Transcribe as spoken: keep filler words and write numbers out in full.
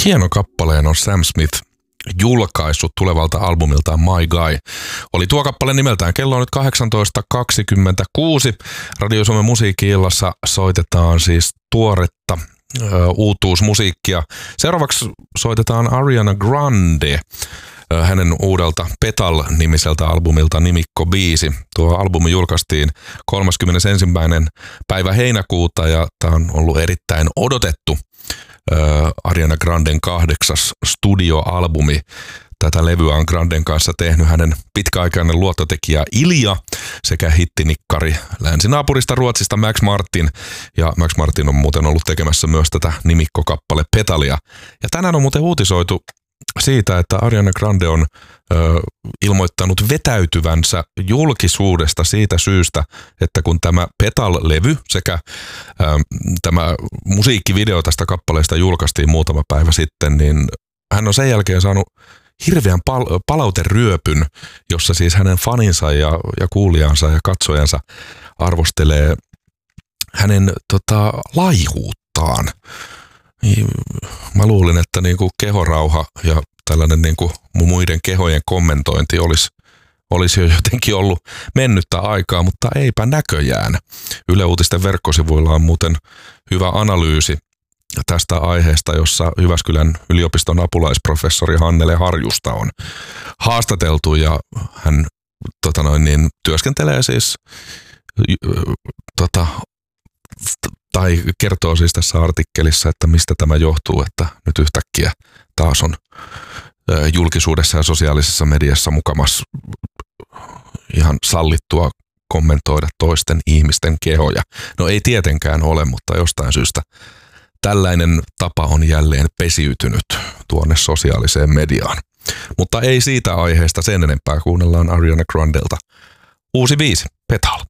hieno kappaleen on Sam Smith julkaissut tulevalta albumiltaan My Guy. Oli tuo kappale nimeltään. Kello on nyt kahdeksantoista kaksikymmentäkuusi. Radio Suomen musiikki-illassa soitetaan siis tuoretta ö, uutuusmusiikkia. Seuraavaksi soitetaan Ariana Grande. Hänen uudelta Petal-nimiseltä albumilta nimikko-biisi. Tuo albumi julkaistiin kolmaskymmenesensimmäinen päivä heinäkuuta ja tämä on ollut erittäin odotettu äh, Ariana Granden kahdeksas studioalbumi. Tätä levyä on Granden kanssa tehnyt hänen pitkäaikainen luottotekijä Ilja sekä hittinikkari länsinaapurista Ruotsista Max Martin. Ja Max Martin on muuten ollut tekemässä myös tätä nimikkokappale Petalia. Ja tänään on muuten uutisoitu siitä, että Ariana Grande on ö, ilmoittanut vetäytyvänsä julkisuudesta siitä syystä, että kun tämä Petal-levy sekä ö, tämä musiikkivideo tästä kappaleesta julkaistiin muutama päivä sitten, niin hän on sen jälkeen saanut hirveän pal- palauteryöpyn, jossa siis hänen faninsa ja, ja kuulijansa ja katsojansa arvostelee hänen tota, laihuuttaan. Mä luulin, että niinku kehorauha ja tällainen niinku muiden kehojen kommentointi olisi, olisi jo jotenkin ollut mennyttä aikaa, mutta eipä näköjään. Yle Uutisten verkkosivuilla on muuten hyvä analyysi tästä aiheesta, jossa Jyväskylän yliopiston apulaisprofessori Hannele Harjusta on haastateltu ja hän tota noin, niin, työskentelee siis tota, tai kertoo siis tässä artikkelissa, että mistä tämä johtuu, että nyt yhtäkkiä taas on julkisuudessa ja sosiaalisessa mediassa mukamas ihan sallittua kommentoida toisten ihmisten kehoja. No ei tietenkään ole, mutta jostain syystä tällainen tapa on jälleen pesiytynyt tuonne sosiaaliseen mediaan. Mutta ei siitä aiheesta sen enempää, kuunnellaan Ariana Grandelta uusi biisi, Petal.